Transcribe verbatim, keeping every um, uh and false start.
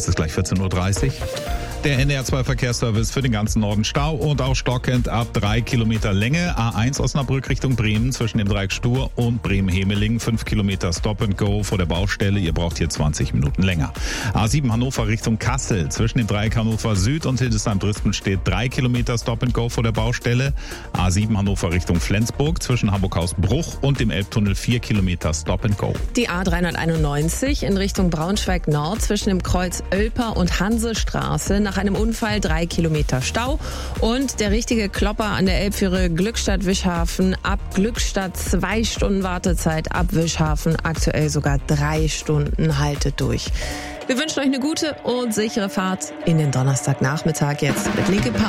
Es ist gleich vierzehn Uhr dreißig. Der N D R zwei Verkehrsservice für den ganzen Norden Stau und auch stockend ab drei Kilometer Länge. A eins Osnabrück Richtung Bremen zwischen dem Dreieck Stur und Bremen-Hemeling. fünf Kilometer Stop and Go vor der Baustelle. Ihr braucht hier zwanzig Minuten länger. A sieben Hannover Richtung Kassel zwischen dem Dreieck Hannover Süd und Hildesheim-Drispen steht drei Kilometer Stop and Go vor der Baustelle. A sieben Hannover Richtung Flensburg zwischen Hamburg-Hausbruch und dem Elbtunnel vier Kilometer Stop and Go. Die A dreihunderteinundneunzig in Richtung Braunschweig Nord zwischen dem Kreuz Oelper und Hansestraße. Nach einem Unfall drei Kilometer Stau und der richtige Klopper an der Elbführe Glückstadt-Wischhafen. Ab Glückstadt zwei Stunden Wartezeit, ab Wischhafen aktuell sogar drei Stunden. Haltet durch. Wir wünschen euch eine gute und sichere Fahrt in den Donnerstagnachmittag jetzt mit Linkin Park.